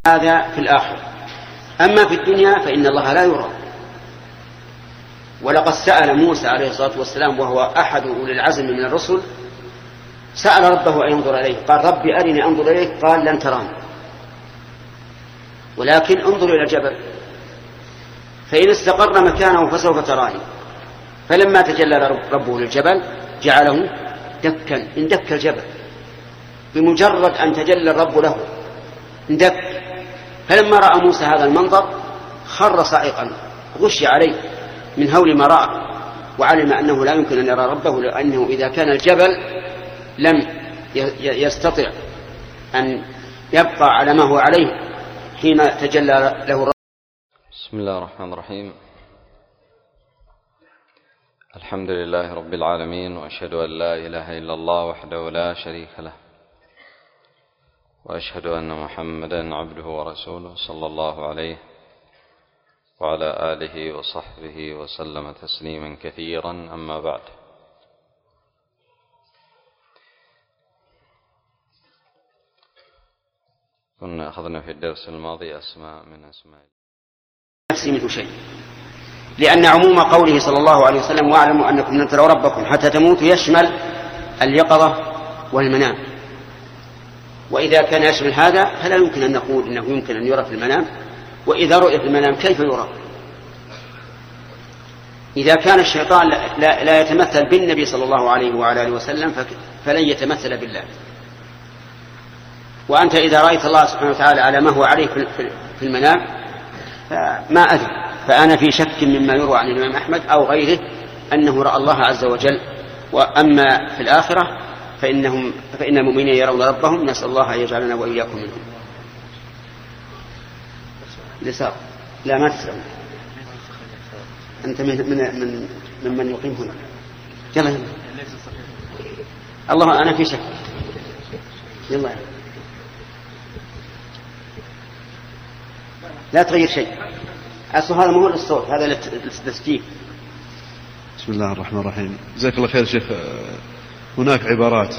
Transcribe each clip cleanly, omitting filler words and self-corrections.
هذا في الآخرة. أما في الدنيا فإن الله لا يرى. ولقد سأل موسى عليه الصلاة والسلام وهو أحد أولي العزم من الرسل، سأل ربه أن ينظر إليه، قال ربي أرني أنظر إليك، قال لن تراني ولكن انظر إلى الجبل فإن استقر مكانه فسوف تراني. فلما تجلى ربه للجبل جعله دكا، اندك الجبل بمجرد أن تجلى الرب له اندك. فلما رأى موسى هذا المنظر خر صائقا، غشي عليه من هول ما رأى، وعلم أنه لا يمكن أن يرى ربه، لأنه إذا كان الجبل لم يستطع أن يبقى على ما هو عليه حين تجلى له الرب. بسم الله الرحمن الرحيم. الحمد لله رب العالمين، وأشهد أن لا إله إلا الله وحده لا شريك له، وأشهد أن محمدا عبده ورسوله صلى الله عليه وعلى آله وصحبه وسلم تسليما كثيرا. أما بعد، كنا أخذنا في الدرس الماضي أسماء من أسماء نفسي منه شيء، لأن عموم قوله صلى الله عليه وسلم واعلموا أنكم لن تروا ربكم حتى تموتوا يشمل اليقظة والمنام. وإذا كان يشمل هذا فلا يمكن أن نقول إنه يمكن أن يرى في المنام، وإذا رؤي في المنام كيف يرى؟ إذا كان الشيطان لا يتمثل بالنبي صلى الله عليه وعلى آله وسلم فلن يتمثل بالله. وأنت إذا رأيت الله سبحانه وتعالى على ما هو عليه في المنام فما أدري، فأنا في شك مما يروى عن الإمام أحمد أو غيره أنه رأى الله عز وجل. وأما في الآخرة فإن المؤمنين يرون ربهم، نسأل الله أن يجعلنا وإياكم منهم. لسا لا ما تسلم، أنت من يقيم هنا. يلا الله أنا في شك. يلا لا تغير شيء، أصل هذا مو للصوت، هذا للتسجيل. بسم الله الرحمن الرحيم. جزاك الله خير شيخ. هناك عبارات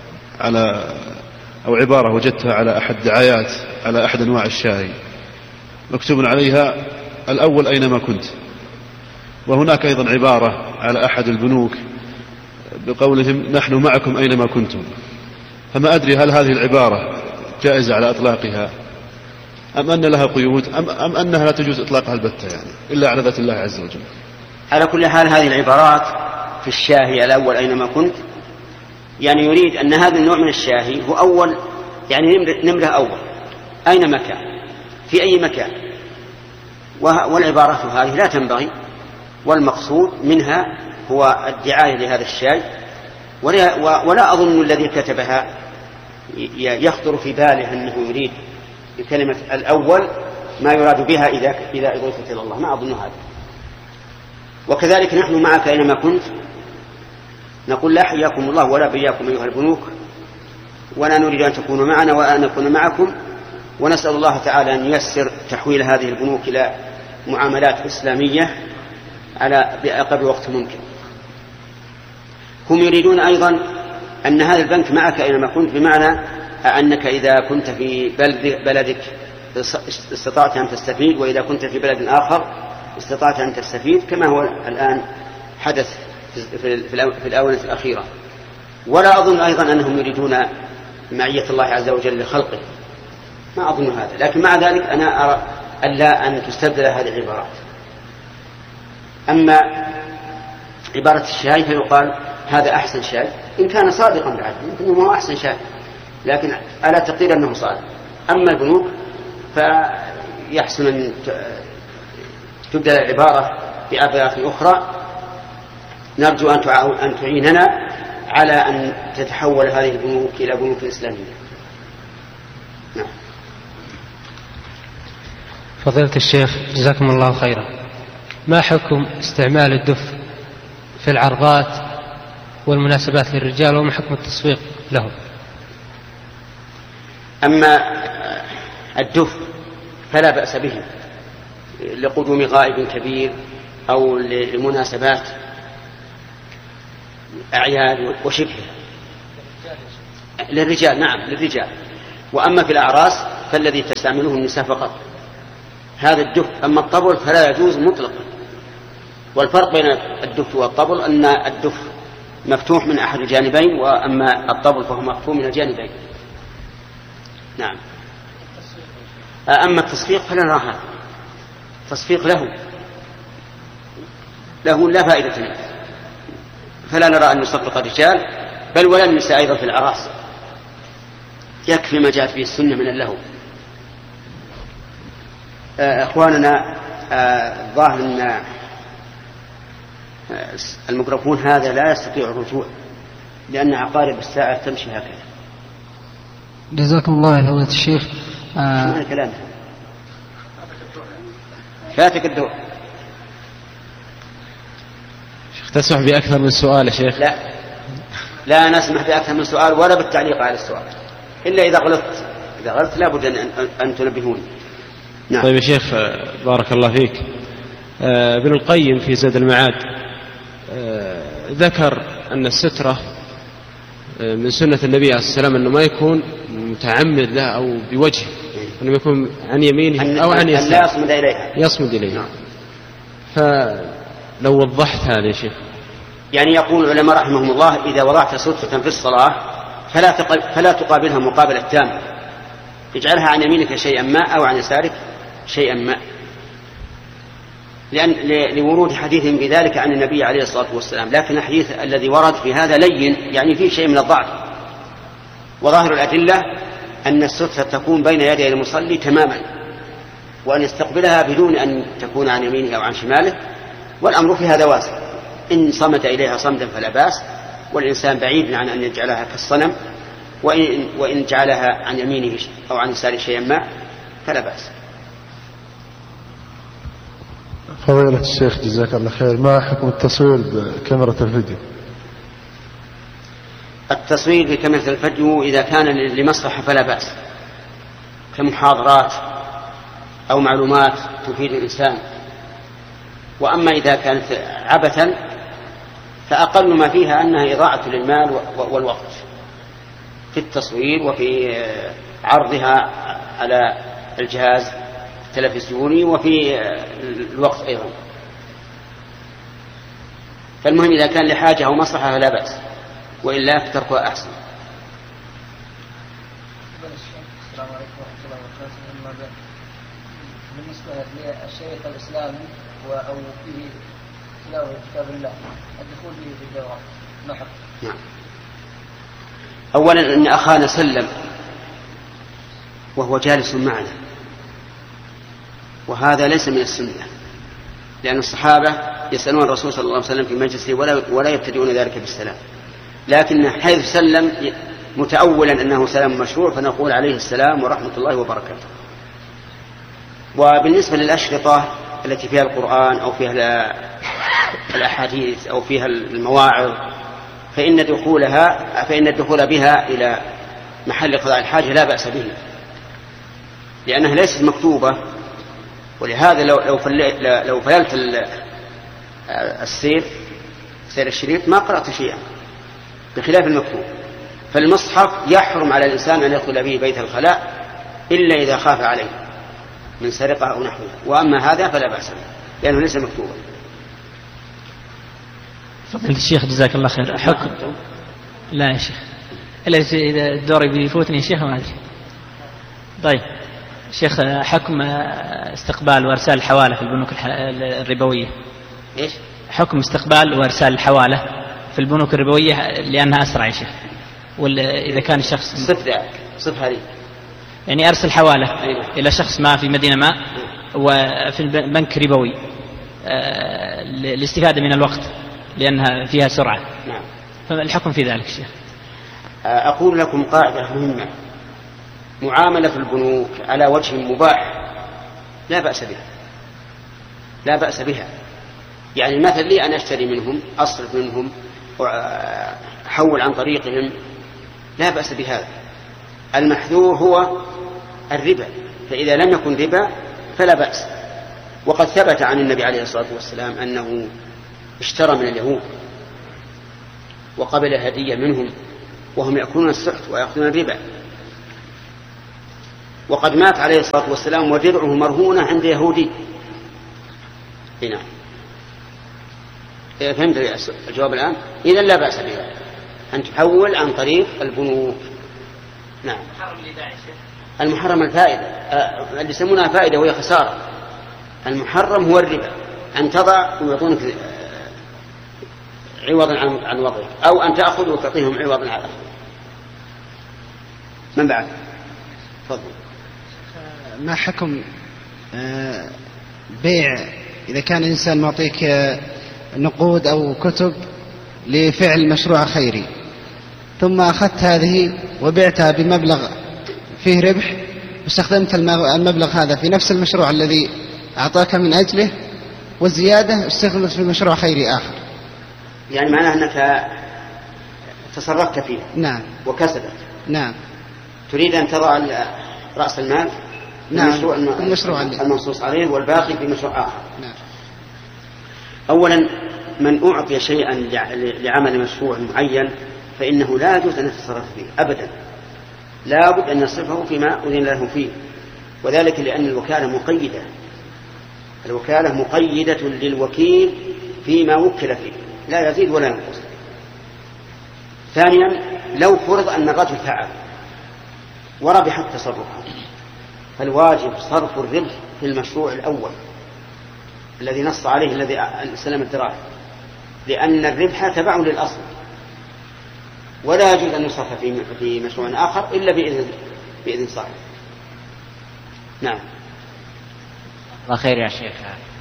أو عبارة وجدتها على أحد دعايات على أحد أنواع الشاي، مكتوب عليها الأول أينما كنت. وهناك أيضا عبارة على أحد البنوك بقولهم نحن معكم أينما كنتم. فما أدري هل هذه العبارة جائزة على إطلاقها أم أن لها قيود أم أنها لا تجوز إطلاقها البتة، يعني إلا على ذات الله عز وجل. على كل حال هذه العبارات في الشاهي الأول أينما كنت، يعني يريد أن هذا النوع من الشاهي هو أول، يعني نمره أول أينما كان في أي مكان. والعبارات هذه لا تنبغي، والمقصود منها هو الدعاية لهذا الشاي. ولا أظن الذي كتبها يخطر في باله أنه يريد بكلمة الأول ما يراد بها إذا أضيفت إلى الله، ما أظن هذا. وكذلك نحن معك أينما كنت، نقول لا حياكم الله ولا بياكم أيها البنوك، ولا نريد أن تكونوا معنا وأن نكون معكم. ونسأل الله تعالى أن ييسر تحويل هذه البنوك إلى معاملات إسلامية بأقرب وقت ممكن. هم يريدون أيضا أن هذا البنك معك أينما كنت، بمعنى أنك إذا كنت في بلدك استطعت أن تستفيد، وإذا كنت في بلد آخر استطعت أن تستفيد، كما هو الآن حدث في الآونة الأخيرة. ولا أظن أيضا أنهم يريدون معية الله عز وجل لخلقه، ما أظن هذا. لكن مع ذلك أنا أرى ألا أن تستبدل هذه العبارات. أما عبارة الشاي فيقال هذا أحسن شاي، إن كان صادقا بعد يمكن ما هو أحسن شاي، لكن ألا تقيل أنه صادق. أما البنوك فيحسن أن تبدل العبارة بعبارة أخرى. نرجو أن تعيننا على أن تتحول هذه البنوك إلى بنوك إسلامية. نعم. فضيلة الشيخ جزاكم الله خيرا، ما حكم استعمال الدف في العرضات والمناسبات للرجال، وما حكم التسويق لهم؟ أما الدف فلا بأس به لقدوم غائب كبير أو لمناسبات أعياد وشبه للرجال. نعم للرجال. وأما في الأعراس فالذي تستعمله النساء فقط هذا الدف. أما الطبل فلا يجوز مطلقا. والفرق بين الدف والطبل أن الدف مفتوح من أحد الجانبين، وأما الطبل فهو مقفول من الجانبين. نعم. أما التصفيق فلا نرى هذا. تصفيق له لا فائدة منه، فلا نرى أن يصفق الرجال بل ولا النساء أيضا في الأعراس، يكفي ما جاءت به السنة من اللهو. أخواننا ظاهر أن الميكروفون هذا لا يستطيع الرجوع لأن عقارب الساعة تمشي هكذا. جزاكم الله يا فضيلة الشيخ. شو الكلام؟ فاتك الدور. شيخ تسمح بأكثر من سؤال يا شيخ؟ لا نسمح بأكثر من سؤال ولا بالتعليق على السؤال إلا إذا غلطت لا بد أن تنبهوني. نعم. طيب يا شيخ بارك الله فيك، ابن القيم في زاد المعاد ذكر أن السترة من سنة النبي عليه الصلاة والسلام أنه ما يكون متعمد له أو بوجهه، أنه يكون عن يمينه أو عن يساره، لا يصمد إليها. نعم. فلو وضحت هذا يا شيخ. يعني يقول العلماء رحمهم الله إذا وضعت سترة في الصلاة فلا تقابلها مقابلة تامة، اجعلها عن يمينك شيئا ما أو عن يسارك شيئا ما، لورود حديث بذلك عن النبي عليه الصلاة والسلام. لكن الحديث الذي ورد في هذا لين، يعني فيه شيء من الضعف. وظاهر الأدلة أن السترة تكون بين يدي المصلي تماما، وأن يستقبلها بدون أن تكون عن يمينه أو عن شماله، والأمر في هذا واسع. إن صمت إليها صمدا فلا بأس، والإنسان بعيد عن أن يجعلها كالصنم، وإن جعلها عن يمينه أو عن يساره شيئا ما فلا بأس. فضيلة الشيخ جزاك الله خير، ما حكم التصوير بكاميرا الفيديو؟ التصوير بكاميرا الفيديو إذا كان لمصلحة فلا بأس، كمحاضرات أو معلومات تفيد الإنسان. وأما إذا كانت عبثا فأقل ما فيها أنها إضاعة للمال والوقت في التصوير وفي عرضها على الجهاز التلفزيوني وفي الوقت أيضا. فالمهم إذا كان لحاجة أو مصلحة فلا بأس، وإلا فتركها أحسن. السلام عليكم ورحمة الله وبركاته. بالنسبة للشريط الإسلامي أو فيه تلاوة كتاب الله، الدخول فيه في الدورة ما حق؟ نعم. أولا أن أخانا سلم وهو جالس معنا، وهذا ليس من السنة، لأن الصحابة يسألون الرسول صلى الله عليه وسلم في مجلسه ولا يبتدئون ذلك بالسلام، لكن حيث سلم متأولا أنه سلام مشروع فنقول عليه السلام ورحمة الله وبركاته. وبالنسبة للأشرطة التي فيها القرآن أو فيها الأحاديث أو فيها المواعظ فإن الدخول بها إلى محل قضاء الحاجة لا بأس به، لأنها ليست مكتوبة. ولهذا لو فللت سير الشريط ما قرأت شيئا بخلاف المكتوب. فالمصحف يحرم على الإنسان أن يدخل به بيت الخلاء إلا إذا خاف عليه من سرقة أو نحوها، وأما هذا فلا بأس به لأنه ليس مكتوبا. فضيلة الشيخ جزاك الله خير. حكم لا يا شيخ إلا إذا الدور بيفوتني يا شيخ ما أدري. طيب شيخ، حكم استقبال وارسال الحوالة في البنوك الربوية. إيش حكم استقبال وارسال الحوالة في البنوك الربوية لأنها أسرع يا شيخ؟ وإذا كان الشخص صف هذه يعني أرسل حوالة إلى شخص ما في مدينة ما وفي البنك ربوي للاستفادة من الوقت لأنها فيها سرعة. نعم. فالحكم في ذلك شيخ؟ أقول لكم قاعدة مهمة: معاملة البنوك على وجه مباح لا بأس بها. يعني مثل لي أن أشتري منهم، أصرف منهم، أحول عن طريقهم، لا بأس بهذا. المحذور هو الربا، فإذا لم يكن ربا فلا بأس. وقد ثبت عن النبي عليه الصلاة والسلام أنه اشترى من اليهود وقبل هدية منهم وهم يأكلون السحت ويأخذون الربا. وقد مات عليه الصلاة والسلام ودرعه مرهونة عند يهودي. هنا فهمت الجواب الآن؟ إذن لا بأس بها أن تحول عن طريق البنوك. نعم. المحرم الفائدة اللي يسمونها فائدة وهي خسارة. المحرم هو الربا، أن تضع ويعطونك عوضا عن وضعك، أو أن تأخذ وتعطيهم عوضا على أخذ. من بعد؟ تفضل. ما حكم بيع إذا كان إنسان معطيك نقود أو كتب لفعل مشروع خيري، ثم أخذت هذه وبعتها بمبلغ فيه ربح واستخدمت المبلغ هذا في نفس المشروع الذي أعطاك من أجله، والزيادة استخدمت في مشروع خيري آخر؟ يعني معناه أنك تصرفت فيه. نعم. وكسبت. نعم. تريد أن تضع رأس المال نعم. المشروع المنصوص عليه والباقي في مشروع آخر. نعم. أولا من أعطي شيئا لعمل مشروع معين فإنه لا يجوز أن يتصرف فيه أبدا، لا بد أن يصرفه فيما أذن له فيه، وذلك لأن الوكالة مقيدة. الوكالة مقيدة للوكيل فيما وكل فيه، لا يزيد ولا ينقص. ثانيا لو فرض أن الرجل فعل وربح التصرف، فالواجب صرف الربح في المشروع الأول الذي نص عليه الذي سلم الدراهم، لأن الربح تبع للأصل، ولا يجوز أن يصرف في مشروع آخر إلا بإذن صاحب. نعم. الله خير يا شيخ.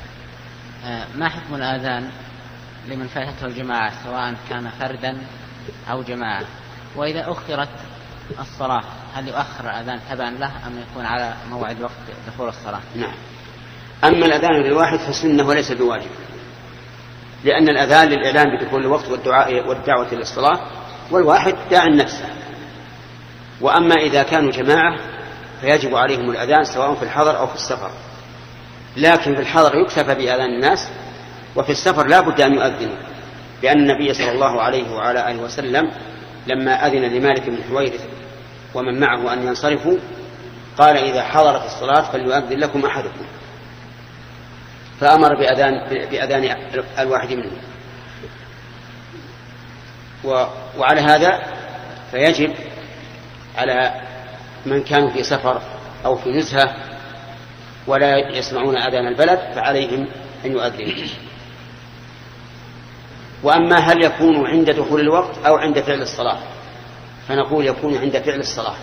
ما حكم الآذان لمن فاتته الجماعة سواء كان فردا أو جماعة؟ وإذا أخرت الصلاة هل يؤخر الأذان تبعا له أم يكون على موعد وقت دخول الصلاة؟ نعم. أما الأذان للواحد فسنة وليس بواجب، لأن الأذان للإعلان بدخول الوقت والدعوة للصلاة، والواحد داع نفسه. وأما إذا كانوا جماعة فيجب عليهم الأذان سواء في الحضر أو في السفر، لكن في الحضر يكتفى بأذان الناس، وفي السفر لا بد أن يؤذنوا، لأن النبي صلى الله عليه وعلى آله وسلم لما أذن لمالك بن حويرث ومن معه أن ينصرفوا قال إذا حضرت الصلاة فليؤذن لكم أحدكم، فأمر بأذان الواحد منهم. وعلى هذا فيجب على من كانوا في سفر أو في نزهة ولا يسمعون أذان البلد فعليهم أن يؤذنوا. وأما هل يكون عند دخول الوقت أو عند فعل الصلاة، فنقول يكون عند فعل الصلاة،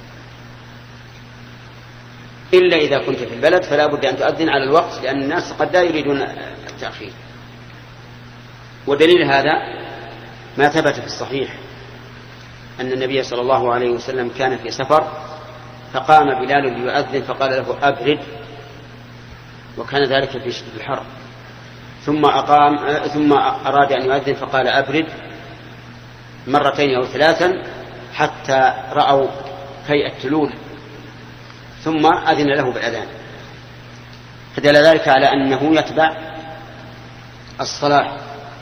إلا إذا كنت في البلد فلا بد أن تؤذن على الوقت، لأن الناس قد لا يريدون التأخير. ودليل هذا ما ثبت في الصحيح أن النبي صلى الله عليه وسلم كان في سفر فقام بلال ليؤذن فقال له أبرد، وكان ذلك في شدة الحر، ثم أراد أن يؤذن فقال أبرد مرتين أو ثلاثا حتى رأوا كي التلول، ثم أذن له بالأذان، فدل ذلك على أنه يتبع الصلاة،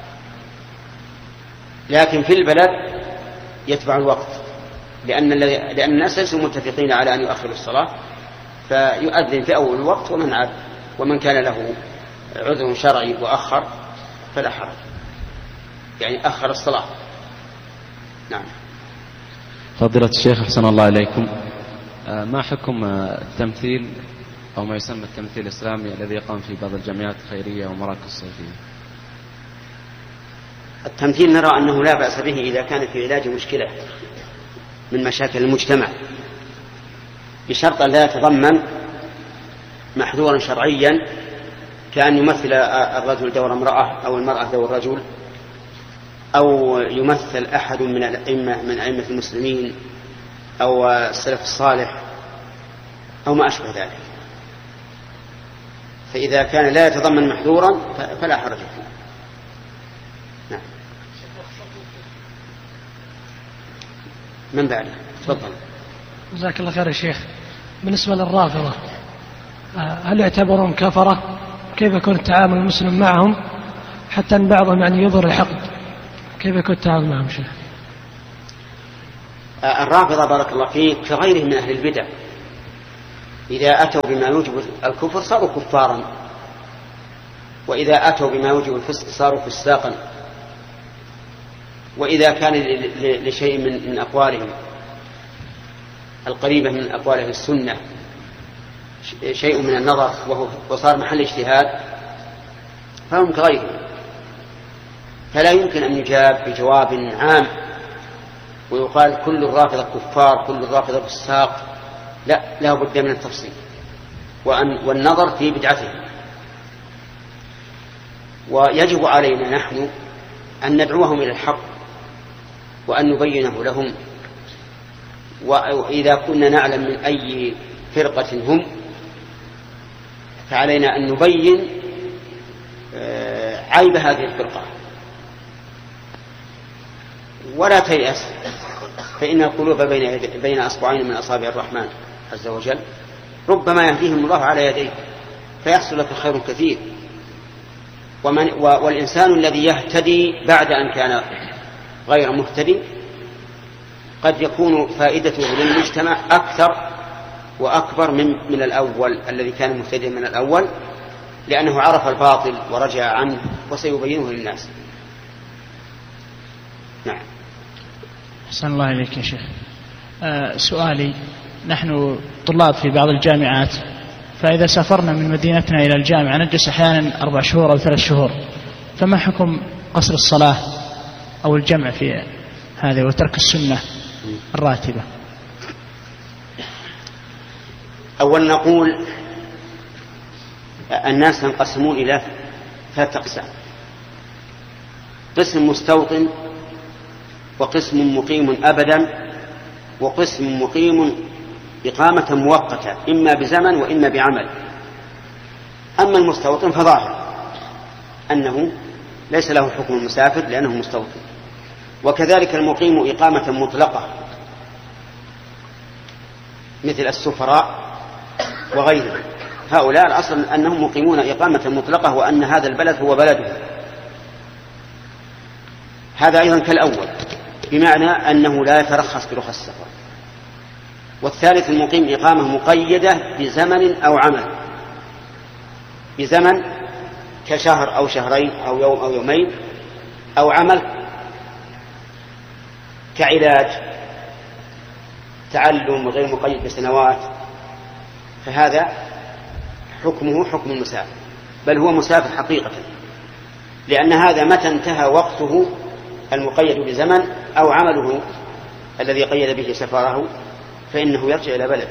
لكن في البلد يتبع الوقت، لأن الناس ليسوا متفقين على أن يؤخروا الصلاة، فيؤذن في أول الوقت، ومن كان له عذر شرعي وأخر فلا حرج، يعني أخر الصلاة. نعم. فضيلة الشيخ أحسن الله إليكم، ما حكم التمثيل أو ما يسمى التمثيل الإسلامي الذي يقام في بعض الجمعيات الخيرية ومراكز الصيفية؟ التمثيل نرى أنه لا بأس به إذا كان في علاج مشكلة من مشاكل المجتمع، بشرط أن لا يتضمن محظورا شرعيا كأن يمثل الرجل دور امرأة أو المرأة دور رجل، أو يمثل أحد من أئمة المسلمين أو السلف الصالح أو ما أشبه ذلك. فإذا كان لا يتضمن محظورا فلا حرج فيه. نعم. من بعده؟ تفضل. جزاك الله خير يا شيخ. بالنسبة للرافضة هل يعتبرون كفرة؟ كيف يكون التعامل المسلم معهم حتى أن بعضهم يعني يظهر الحقد؟ كيف يكون التعامل معهم شيخ؟ الرافضة بارك الله فيك كغيرهم من أهل البدع، إذا أتوا بما يوجب الكفر صاروا كفارا، وإذا أتوا بما يوجب الفسق صاروا فساقا، وإذا كان لشيء من أقوالهم القريبة من أقوال أهل السنة شيء من النظر وصار محل اجتهاد فهم كغيرهم. فلا يمكن أن يجاب بجواب عام ويقال كل الرافضة كفار كل الرافضة فساق، لا بد من التفصيل والنظر في بدعته. ويجب علينا نحن أن ندعوهم إلى الحق وأن نبينه لهم، وإذا كنا نعلم من أي فرقة هم فعلينا أن نبين عيب هذه الفرقة ولا تيأس، فإن القلوب بين أصبعين من أصابع الرحمن عز وجل، ربما يهديهم الله على يديه فيحصل لك خير كثير. والإنسان الذي يهتدي بعد أن كان غير مهتدي قد يكون فائدته للمجتمع أكثر وأكبر من الأول الذي كان مهتديا من الأول، لأنه عرف الباطل ورجع عنه وسيبينه للناس. نعم. أحسن الله إليك يا شيخ. سؤالي، نحن طلاب في بعض الجامعات، فإذا سافرنا من مدينتنا إلى الجامعة نجلس أحيانا 4 شهور أو 3 شهور، فما حكم قصر الصلاة أو الجمع في هذا وترك السنة الراتبة؟ أولا نقول الناس ينقسمون إلى 3 أقسام: قسم مستوطن، وقسم مقيم أبدا، وقسم مقيم إقامة مؤقتة إما بزمن وإما بعمل. أما المستوطن فظاهر أنه ليس له حكم المسافر لأنه مستوطن، وكذلك المقيم إقامة مطلقة مثل السفراء وغيرهم، هؤلاء الأصل أنهم مقيمون إقامة مطلقة وأن هذا البلد هو بلده. هذا أيضا كالأول، بمعنى أنه لا يترخص برخص السفر. والثالث المقيم إقامة مقيدة بزمن أو عمل، بزمن كشهر أو شهرين أو يوم أو يومين، أو عمل كعلاج تعلم غير مقيد بسنوات، فهذا حكمه حكم المسافر، بل هو مسافر حقيقة، لأن هذا متى انتهى وقته المقيد بزمن أو عمله الذي قيد به سفره فإنه يرجع إلى بلده.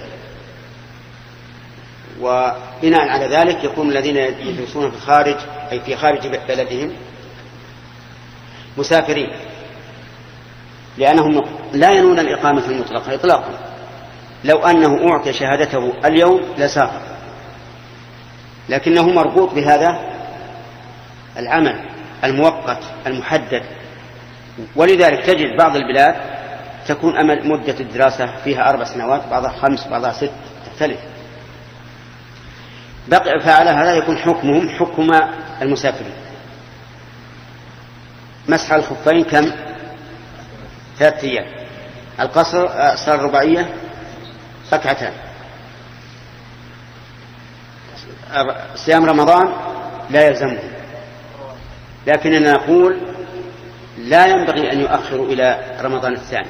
وبناء على ذلك يكون الذين يدرسون في الخارج أي في خارج بلدهم مسافرين، لأنهم لا ينون الإقامة المطلقة إطلاقا. لو أنه أعطي شهادته اليوم لسافر، لكنه مربوط بهذا العمل المؤقت المحدد. ولذلك تجد بعض البلاد تكون أمل مدة الدراسة فيها 4 سنوات، بعضها 5 بعضها 6، تختلف. فعلى هذا يكون حكمهم حكم المسافرين. مسح الخفين كم؟ 3 أيام. القصر صلاة الرباعية 2 صيام رمضان لا يلزمه، لكننا نقول لا ينبغي أن يؤخروا إلى رمضان الثاني،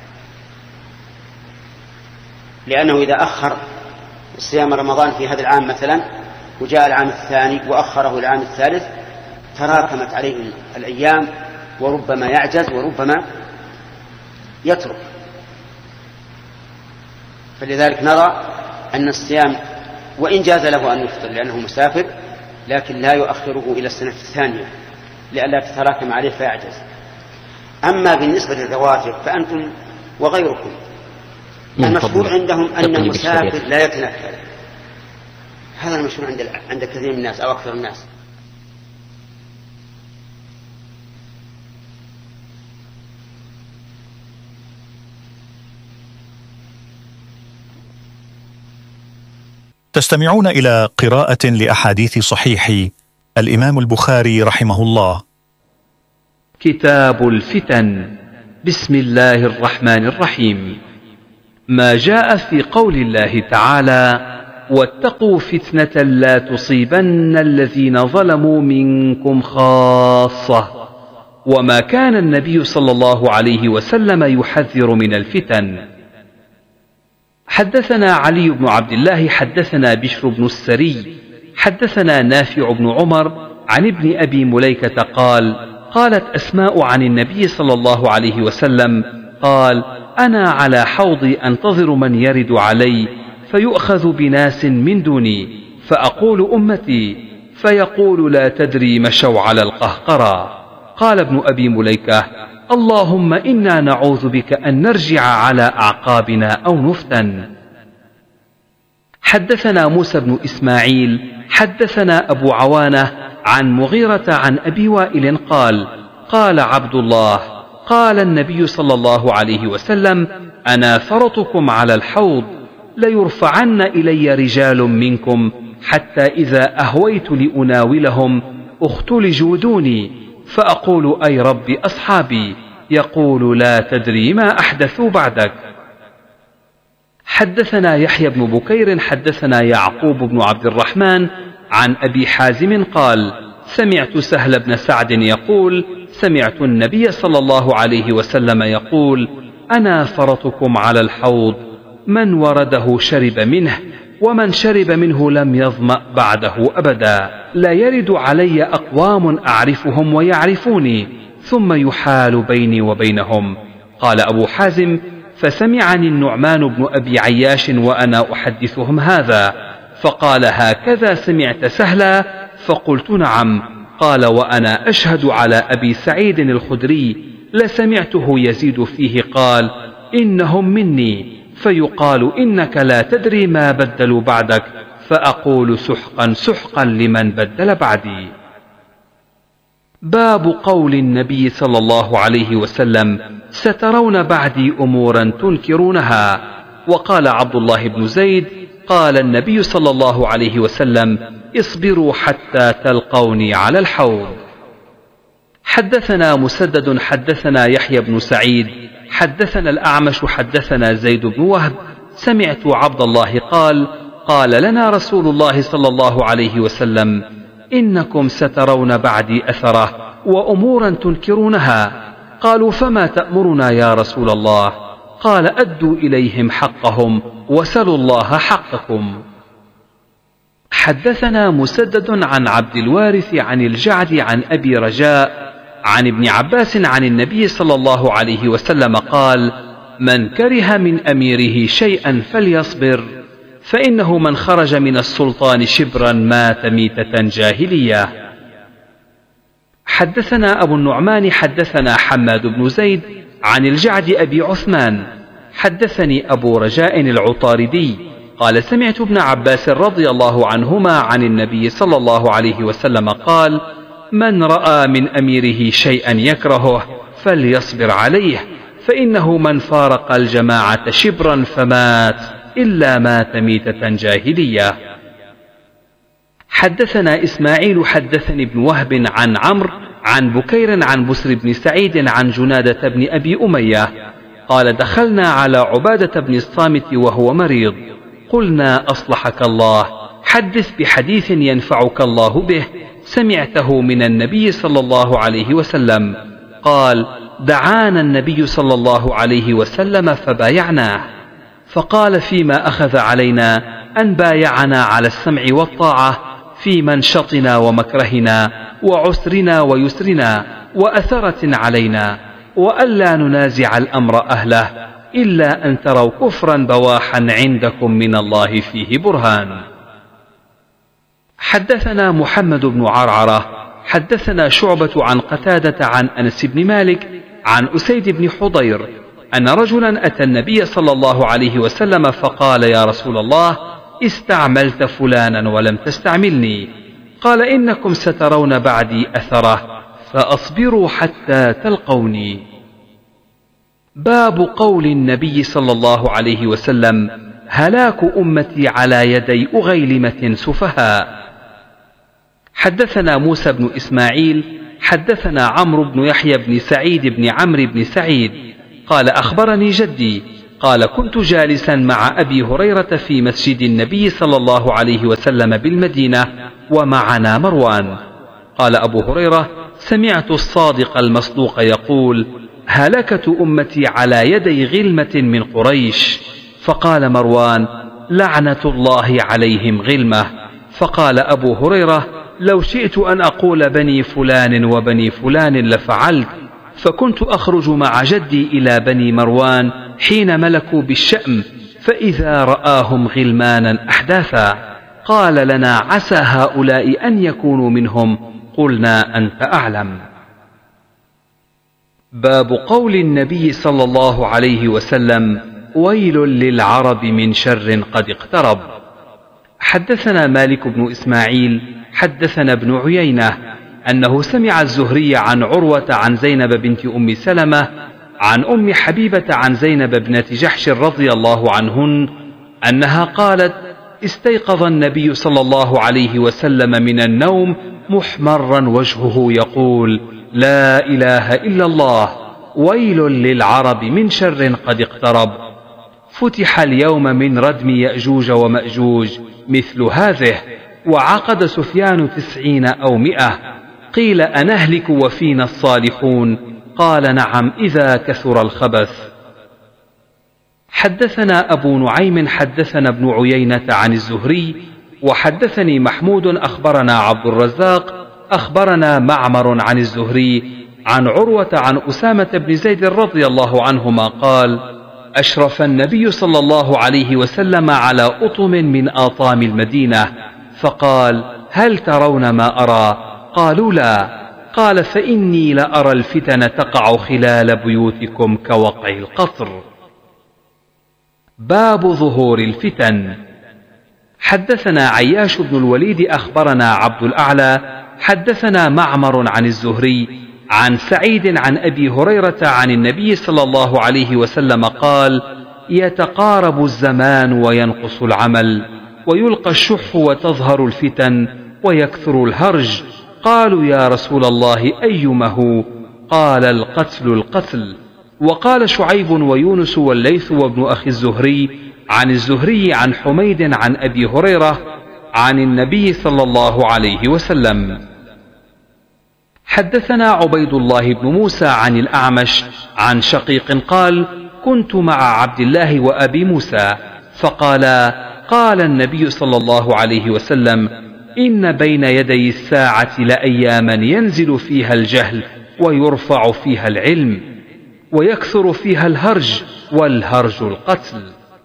لأنه إذا أخر صيام رمضان في هذا العام مثلا وجاء العام الثاني وأخره إلى العام الثالث تراكمت عليهم الأيام، وربما يعجز وربما يترك. فلذلك نرى أن الصيام وإن جاز له أن يفطر لأنه مسافر، لكن لا يؤخره إلى السنة الثانية لئلا تتراكم عليه فيعجز. أما بالنسبة للرواتب فأنتم وغيركم المشهور عندهم أن المسافر لا يتنكر، هذا المشهور عند كثير من الناس أو أكثر الناس. تستمعون إلى قراءة لأحاديث صحيح الإمام البخاري رحمه الله. كتاب الفتن. بسم الله الرحمن الرحيم. ما جاء في قول الله تعالى: واتقوا فتنة لا تصيبن الذين ظلموا منكم خاصة وما كان النبي صلى الله عليه وسلم يحذر من الفتن. حدثنا علي بن عبد الله حدثنا بشر بن السري حدثنا نافع بن عمر عن ابن أبي مليكة قال قالت أسماء عن النبي صلى الله عليه وسلم قال أنا على حوضي أنتظر من يرد علي فيؤخذ بناس من دوني فأقول أمتي فيقول لا تدري مشوا على القهقرى. قال ابن أبي مليكة اللهم إنا نعوذ بك أن نرجع على أعقابنا أو نفتن. حدثنا موسى بن إسماعيل حدثنا أبو عوانة عن مغيرة عن أبي وائل قال قال عبد الله قال النبي صلى الله عليه وسلم أنا فرطكم على الحوض ليرفعن إلي رجال منكم حتى إذا أهويت لأناولهم اختلجوا دوني فأقول أي رب أصحابي يقول لا تدري ما أحدثوا بعدك. حدثنا يحيى بن بكير حدثنا يعقوب بن عبد الرحمن عن أبي حازم قال سمعت سهل بن سعد يقول سمعت النبي صلى الله عليه وسلم يقول أنا فرطكم على الحوض من ورده شرب منه ومن شرب منه لم يظمأ بعده أبدا لا يرد علي أقوام أعرفهم ويعرفوني ثم يحال بيني وبينهم. قال أبو حازم فسمعني النعمان بن أبي عياش وأنا أحدثهم هذا فقال هكذا سمعت سهلا فقلت نعم. قال وأنا أشهد على أبي سعيد الخدري لسمعته يزيد فيه قال إنهم مني فيقال إنك لا تدري ما بدلوا بعدك فأقول سحقا سحقا لمن بدل بعدي. باب قول النبي صلى الله عليه وسلم سترون بعدي أمورا تنكرونها. وقال عبد الله بن زيد قال النبي صلى الله عليه وسلم اصبروا حتى تلقوني على الحوض. حدثنا مسدد حدثنا يحيى بن سعيد حدثنا الأعمش حدثنا زيد بن وهب سمعت عبد الله قال قال لنا رسول الله صلى الله عليه وسلم إنكم سترون بعدي أثره وأمورا تنكرونها. قالوا فما تأمرنا يا رسول الله؟ قال أدوا إليهم حقهم وسلوا الله حقكم. حدثنا مسدد عن عبد الوارث عن الجعد عن أبي رجاء عن ابن عباس عن النبي صلى الله عليه وسلم قال من كره من أميره شيئا فليصبر فإنه من خرج من السلطان شبرا مات ميتة جاهلية. حدثنا أبو النعمان حدثنا حماد بن زيد عن الجعد أبي عثمان حدثني أبو رجاء العطاردي قال سمعت ابن عباس رضي الله عنهما عن النبي صلى الله عليه وسلم قال من رأى من أميره شيئا يكرهه فليصبر عليه فإنه من فارق الجماعة شبرا فمات إلا مات ميتة جاهلية. حدثنا إسماعيل حدثني ابن وهب عن عمرو عن بكير عن بسر بن سعيد عن جنادة بن أبي أمية قال دخلنا على عبادة بن الصامت وهو مريض قلنا أصلحك الله حدث بحديث ينفعك الله به سمعته من النبي صلى الله عليه وسلم. قال دعانا النبي صلى الله عليه وسلم فبايعناه فقال فيما أخذ علينا أن بايعنا على السمع والطاعة في منشطنا ومكرهنا وعسرنا ويسرنا وأثرة علينا وألا ننازع الأمر أهله إلا أن تروا كفرا بواحا عندكم من الله فيه برهان. حدثنا محمد بن عرعرة حدثنا شعبة عن قتادة عن أنس بن مالك عن أسيد بن حضير أن رجلا أتى النبي صلى الله عليه وسلم فقال يا رسول الله استعملت فلانا ولم تستعملني. قال إنكم سترون بعدي أثره فأصبروا حتى تلقوني. باب قول النبي صلى الله عليه وسلم هلاك أمتي على يدي أغيلمة سفهاء. حدثنا موسى بن إسماعيل حدثنا عمرو بن يحيى بن سعيد بن عمرو بن سعيد قال أخبرني جدي قال كنت جالسا مع أبي هريرة في مسجد النبي صلى الله عليه وسلم بالمدينة ومعنا مروان. قال أبو هريرة سمعت الصادق المصدوق يقول هلكة أمتي على يدي غلمة من قريش. فقال مروان لعنة الله عليهم غلمة. فقال أبو هريرة لو شئت أن أقول بني فلان وبني فلان لفعلت، فكنت أخرج مع جدي إلى بني مروان حين ملكوا بالشأم فإذا رآهم غلمانا أحداثا. قال لنا عسى هؤلاء أن يكونوا منهم، قلنا أنت أعلم. باب قول النبي صلى الله عليه وسلم ويل للعرب من شر قد اقترب. حدثنا مالك بن إسماعيل حدثنا ابن عيينة أنه سمع الزهري عن عروة عن زينب بنت أم سلمة عن أم حبيبة عن زينب بنت جحش رضي الله عنهن أنها قالت استيقظ النبي صلى الله عليه وسلم من النوم محمرا وجهه يقول لا إله إلا الله ويل للعرب من شر قد اقترب. فتح اليوم من ردم يأجوج ومأجوج مثل هذه، وعقد سفيان 90 أو 100. قيل أنهلك وفينا الصالحون؟ قال نعم إذا كثر الخبث. حدثنا أبو نعيم حدثنا ابن عيينة عن الزهري وحدثني محمود أخبرنا عبد الرزاق أخبرنا معمر عن الزهري عن عروة عن أسامة بن زيد رضي الله عنهما قال أشرف النبي صلى الله عليه وسلم على أطم من آطام المدينة فقال هل ترون ما أرى؟ قالوا لا. قال فإني لأرى الفتن تقع خلال بيوتكم كوقع القطر. باب ظهور الفتن. حدثنا عياش بن الوليد أخبرنا عبد الأعلى حدثنا معمر عن الزهري عن سعيد عن أبي هريرة عن النبي صلى الله عليه وسلم قال يتقارب الزمان وينقص العمل ويلقى الشح وتظهر الفتن ويكثر الهرج. قالوا يا رسول الله أيمه؟ قال القتل القتل. وقال شعيب ويونس والليث وابن أخي الزهري عن الزهري عن حميد عن أبي هريرة عن النبي صلى الله عليه وسلم. حدثنا عبيد الله بن موسى عن الأعمش عن شقيق قال كنت مع عبد الله وأبي موسى فقالا قال النبي صلى الله عليه وسلم إن بين يدي الساعة لأياما ينزل فيها الجهل ويرفع فيها العلم ويكثر فيها الهرج والهرج القتل.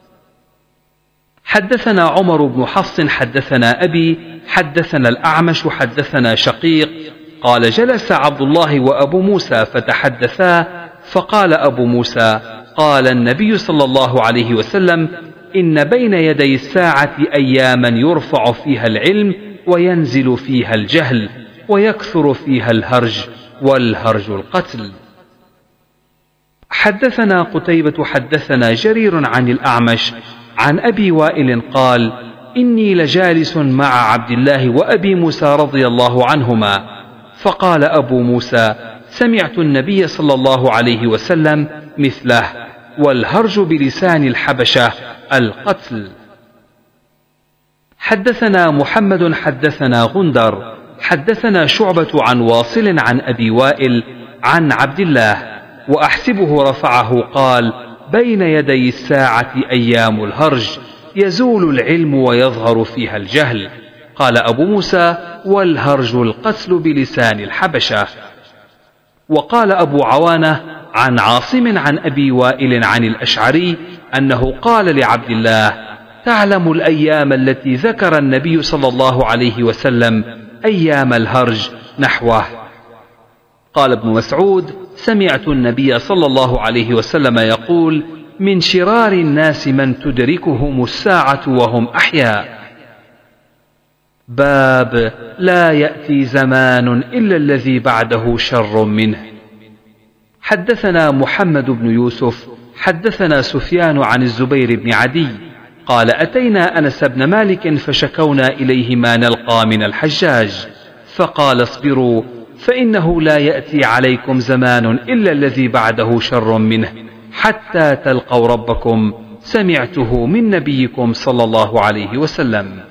حدثنا عمر بن حفص حدثنا أبي حدثنا الأعمش حدثنا شقيق قال جلس عبد الله وأبو موسى فتحدثا فقال أبو موسى قال النبي صلى الله عليه وسلم إن بين يدي الساعة أياما يرفع فيها العلم وينزل فيها الجهل ويكثر فيها الهرج والهرج القتل. حدثنا قتيبة حدثنا جرير عن الأعمش عن أبي وائل قال إني لجالس مع عبد الله وأبي موسى رضي الله عنهما فقال أبو موسى سمعت النبي صلى الله عليه وسلم مثله والهرج بلسان الحبشة القتل. حدثنا محمد حدثنا غندر حدثنا شعبة عن واصل عن أبي وائل عن عبد الله وأحسبه رفعه قال بين يدي الساعة أيام الهرج يزول العلم ويظهر فيها الجهل. قال أبو موسى والهرج القتل بلسان الحبشة. وقال أبو عوانة عن عاصم عن أبي وائل عن الأشعري أنه قال لعبد الله تعلم الأيام التي ذكر النبي صلى الله عليه وسلم أيام الهرج نحوه. قال ابن مسعود سمعت النبي صلى الله عليه وسلم يقول من شرار الناس من تدركهم الساعة وهم أحياء. باب لا يأتي زمان إلا الذي بعده شر منه. حدثنا محمد بن يوسف حدثنا سفيان عن الزبير بن عدي قال أتينا أنس بن مالك فشكونا إليه ما نلقى من الحجاج فقال اصبروا فإنه لا يأتي عليكم زمان إلا الذي بعده شر منه حتى تلقوا ربكم سمعته من نبيكم صلى الله عليه وسلم.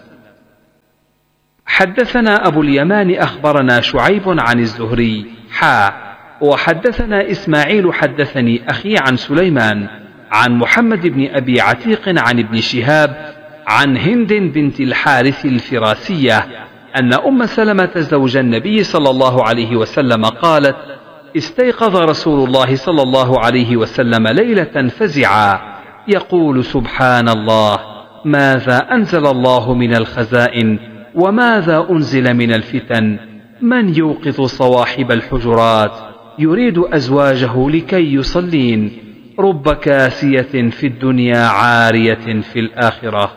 حدثنا أبو اليمان أخبرنا شعيب عن الزهري وحدثنا إسماعيل حدثني أخي عن سليمان عن محمد بن أبي عتيق عن ابن شهاب عن هند بنت الحارث الفراسية أن أم سلمة زوج النبي صلى الله عليه وسلم قالت: استيقظ رسول الله صلى الله عليه وسلم ليلة فزعا يقول: سبحان الله، ماذا أنزل الله من الخزائن وماذا أنزل من الفتن؟ من يوقظ صواحب الحجرات يريد أزواجه لكي يصلين؟ رب كاسية في الدنيا عارية في الآخرة.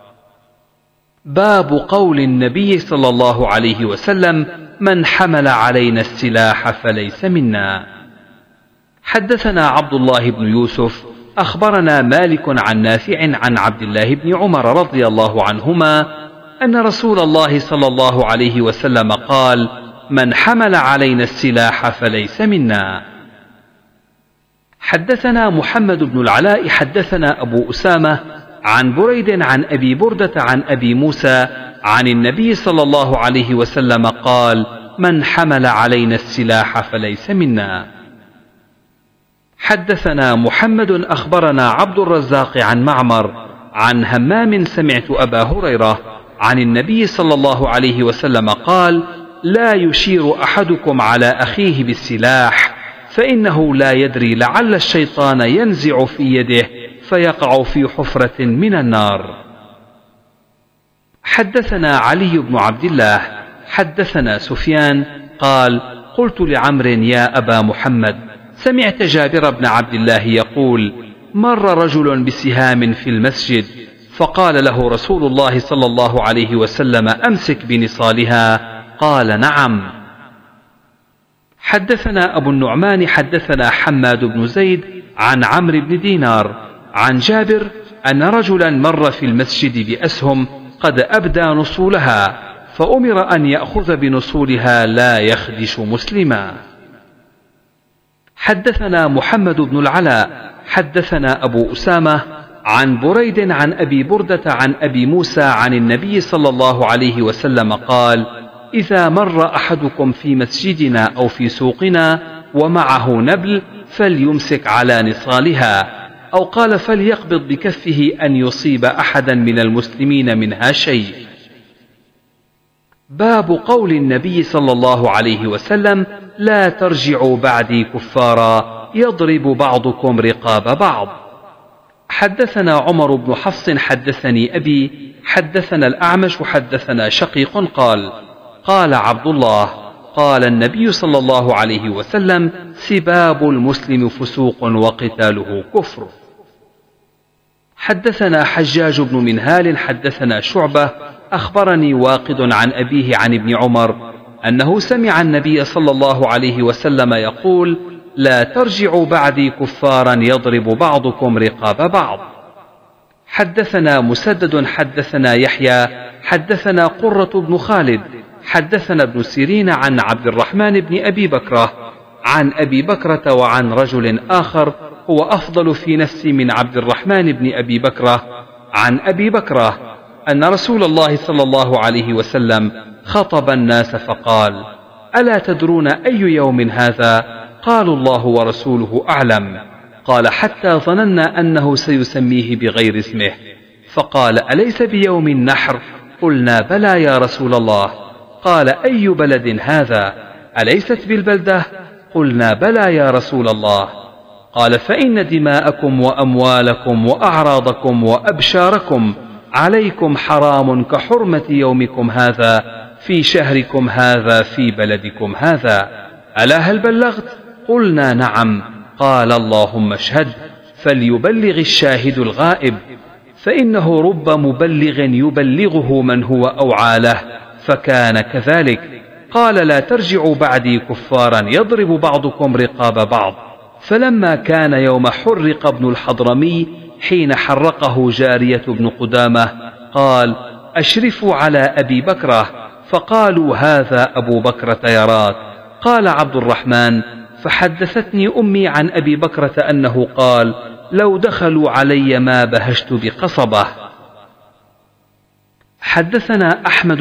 باب قول النبي صلى الله عليه وسلم: من حمل علينا السلاح فليس منا. حدثنا عبد الله بن يوسف أخبرنا مالك عن نافع عن عبد الله بن عمر رضي الله عنهما أن رسول الله صلى الله عليه وسلم قال: من حمل علينا السلاح فليس منا. حدثنا محمد بن العلاء حدثنا أبو أسامة عن بريد عن أبي بردة عن أبي موسى عن النبي صلى الله عليه وسلم قال: من حمل علينا السلاح فليس منا. حدثنا محمد أخبرنا عبد الرزاق عن معمر عن همام سمعت أبا هريرة عن النبي صلى الله عليه وسلم قال: لا يشير أحدكم على أخيه بالسلاح، فإنه لا يدري لعل الشيطان ينزع في يده فيقع في حفرة من النار. حدثنا علي بن عبد الله حدثنا سفيان قال: قلت لعمر: يا أبا محمد، سمعت جابر بن عبد الله يقول: مر رجل بسهام في المسجد، فقال له رسول الله صلى الله عليه وسلم: أمسك بنصالها. قال: نعم. حدثنا أبو النعمان حدثنا حماد بن زيد عن عمرو بن دينار عن جابر أن رجلا مر في المسجد بأسهم قد أبدى نصولها، فأمر أن يأخذ بنصولها لا يخدش مسلما. حدثنا محمد بن العلاء حدثنا أبو أسامة عن بريد عن أبي بردة عن أبي موسى عن النبي صلى الله عليه وسلم قال: إذا مر أحدكم في مسجدنا أو في سوقنا ومعه نبل فليمسك على نصالها، أو قال: فليقبض بكفه أن يصيب أحدا من المسلمين منها شيء. باب قول النبي صلى الله عليه وسلم: لا ترجعوا بعدي كفارا يضرب بعضكم رقاب بعض. حدثنا عمر بن حفص حدثني أبي حدثنا الأعمش حدثنا شقيق قال: قال عبد الله: قال النبي صلى الله عليه وسلم: سباب المسلم فسوق وقتاله كفر. حدثنا حجاج بن منهال حدثنا شعبة أخبرني واقد عن أبيه عن ابن عمر أنه سمع النبي صلى الله عليه وسلم يقول: لا ترجعوا بعدي كفارا يضرب بعضكم رقاب بعض. حدثنا مسدد حدثنا يحيى حدثنا قرة بن خالد حدثنا ابن سيرين عن عبد الرحمن بن أبي بكرة عن أبي بكرة وعن رجل آخر هو أفضل في نفسي من عبد الرحمن بن أبي بكرة عن أبي بكرة أن رسول الله صلى الله عليه وسلم خطب الناس فقال: ألا تدرون أي يوم هذا؟ قالوا: الله ورسوله أعلم. قال: حتى ظننا أنه سيسميه بغير اسمه، فقال: أليس بيوم النحر؟ قلنا: بلى يا رسول الله. قال: أي بلد هذا؟ أليست بالبلدة؟ قلنا: بلى يا رسول الله. قال: فإن دماءكم وأموالكم وأعراضكم وأبشاركم عليكم حرام كحرمة يومكم هذا في شهركم هذا في بلدكم هذا. ألا هل بلغت؟ قلنا: نعم. قال: اللهم اشهد، فليبلغ الشاهد الغائب، فإنه رب مبلغ يبلغه من هو أوعى له، فكان كذلك. قال: لا ترجعوا بعدي كفارا يضرب بعضكم رقاب بعض. فلما كان يوم حرق ابن الحضرمي حين حرقه جارية بن قدامة قال: أشرفوا على أبي بكرة، فقالوا: هذا أبو بكرة يرات. قال عبد الرحمن: فحدثتني أمي عن أبي بكرة أنه قال: لو دخلوا علي ما بهشت بقصبة. حدثنا أحمد